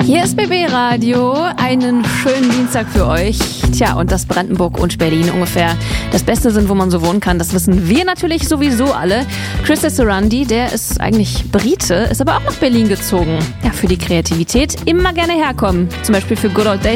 Hier ist BB Radio, einen schönen Dienstag für euch. Tja, und dass Brandenburg und Berlin ungefähr das Beste sind, wo man so wohnen kann, das wissen wir natürlich sowieso alle. Chris Esserandi, der ist eigentlich Brite, ist aber auch nach Berlin gezogen. Ja, für die Kreativität immer gerne herkommen. Zum Beispiel für Good Old Days